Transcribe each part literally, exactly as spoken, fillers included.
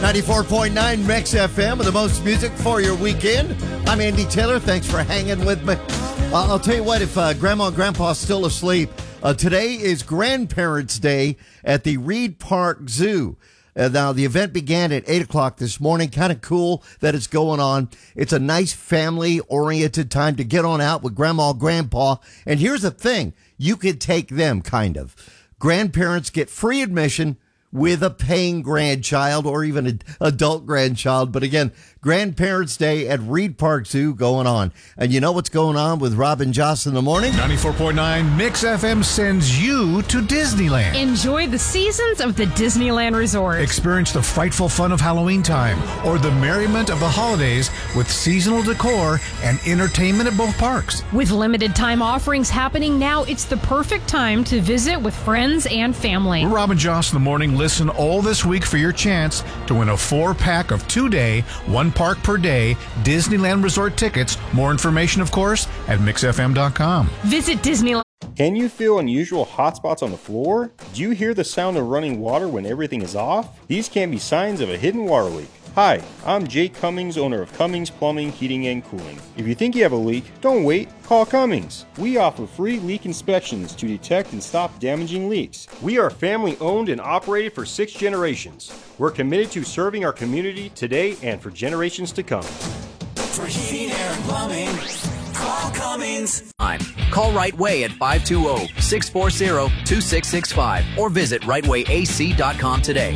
ninety-four point nine Mix F M with the most music for your weekend. I'm Andy Taylor. Thanks for hanging with me. Uh, I'll tell you what, if uh, Grandma and Grandpa's still asleep, uh, today is Grandparents' Day at the Reed Park Zoo. Uh, now, the event began at eight o'clock this morning. Kind of cool that it's going on. It's a nice family-oriented time to get on out with Grandma and Grandpa. And here's the thing. You could take them, kind of. Grandparents get free admission with a paying grandchild or even an adult grandchild. But again, Grandparents' Day at Reed Park Zoo going on. And you know what's going on with Robin Joss in the morning? ninety-four point nine Mix F M sends you to Disneyland. Enjoy the seasons of the Disneyland Resort. Experience the frightful fun of Halloween time or the merriment of the holidays with seasonal decor and entertainment at both parks. With limited time offerings happening now, it's the perfect time to visit with friends and family. Robin Joss in the morning. Listen all this week for your chance to win a four-pack of two-day, one-park per day Disneyland Resort tickets. More information, of course, at mix f m dot com. Visit Disneyland. Can you feel unusual hot spots on the floor? Do you hear the sound of running water when everything is off? These can be signs of a hidden water leak. Hi, I'm Jake Cummings, owner of Cummings Plumbing, Heating, and Cooling. If you think you have a leak, don't wait. Call Cummings. We offer free leak inspections to detect and stop damaging leaks. We are family owned and operated for six generations. We're committed to serving our community today and for generations to come. For heating, air, and plumbing, call Cummings. Call Right Way at five two zero, six four zero, two six six five or visit right way a c dot com today.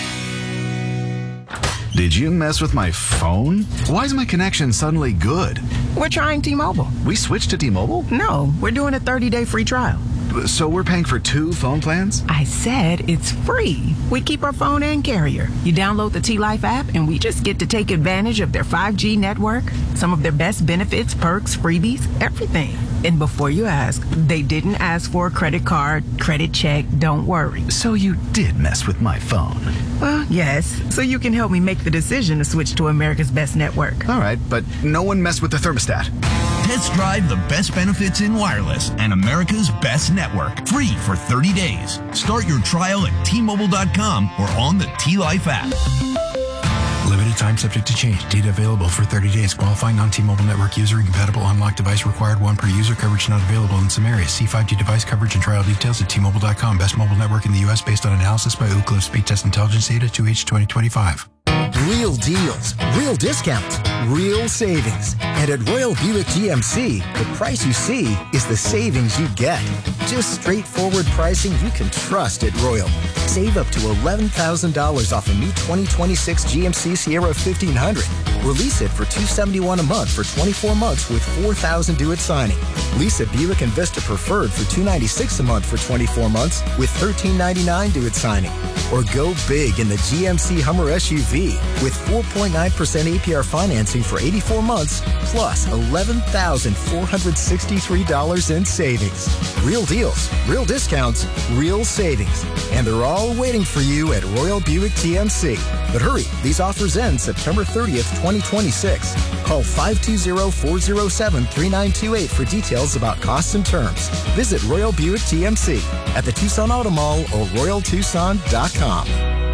Did you mess with my phone? Why is my connection suddenly good? We're trying T-Mobile. We switched to T-Mobile? No, we're doing a thirty-day free trial. So we're paying for two phone plans? I said it's free. We keep our phone and carrier. You download the T-Life app and we just get to take advantage of their five G network, some of their best benefits, perks, freebies, everything. And before you ask, they didn't ask for a credit card, credit check, don't worry. So you did mess with my phone? Well, yes. So you can help me make the decision to switch to America's best network. All right, but no one messed with the thermostat. Test drive the best benefits in wireless and America's best network. Free for thirty days. Start your trial at T Mobile dot com or on the T-Life app. Limited time subject to change. Data available for thirty days. Qualifying non-T-Mobile network user. Incompatible unlocked device required. One per user. Coverage not available in some areas. See five G device coverage and trial details at T Mobile dot com. Best mobile network in the U S based on analysis by Ookla Speed Test Intelligence Data two H twenty twenty-five. Real deals, real discounts, real savings. And at Royal Buick G M C, the price you see is the savings you get. Just straightforward pricing you can trust at Royal. Save up to eleven thousand dollars off a new twenty twenty-six G M C Sierra fifteen hundred. Release it for two hundred seventy-one dollars a month for twenty-four months with four thousand dollars due at signing. Lease a Buick Envista Preferred for two hundred ninety-six dollars a month for twenty-four months with thirteen ninety-nine due at signing. Or go big in the G M C Hummer S U V with four point nine percent A P R financing for eighty-four months plus eleven thousand four hundred sixty-three dollars in savings. Real deals, real discounts, real savings. And they're all waiting for you at Royal Buick G M C. But hurry, these offers end September thirtieth, twenty twenty-six. Call five two zero, four zero seven, three nine two eight for details about costs and terms. Visit Royal Buick G M C at the Tucson Auto Mall or royal tucson dot com.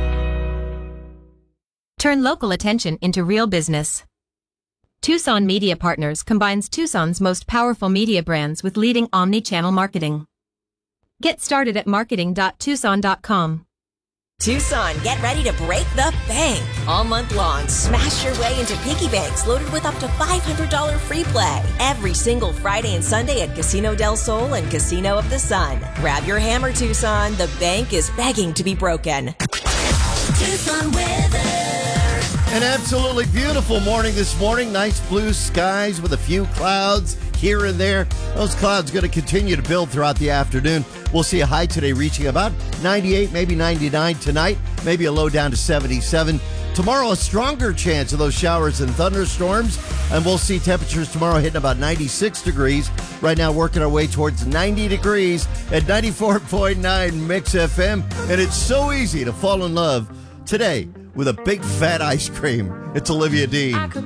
Turn local attention into real business. Tucson Media Partners combines Tucson's most powerful media brands with leading omni-channel marketing. Get started at marketing dot tucson dot com. Tucson, get ready to break the bank. All month long, smash your way into piggy banks loaded with up to five hundred dollars free play. Every single Friday and Sunday at Casino del Sol and Casino of the Sun. Grab your hammer, Tucson. The bank is begging to be broken. Tucson weather. An absolutely beautiful morning this morning. Nice blue skies with a few clouds here and there. Those clouds going to continue to build throughout the afternoon. We'll see a high today reaching about ninety-eight, maybe ninety-nine tonight. Maybe a low down to seventy-seven. Tomorrow, a stronger chance of those showers and thunderstorms. And we'll see temperatures tomorrow hitting about ninety-six degrees. Right now, working our way towards ninety degrees at ninety-four point nine Mix F M. And it's so easy to fall in love today with a big fat ice cream. It's Olivia Dean.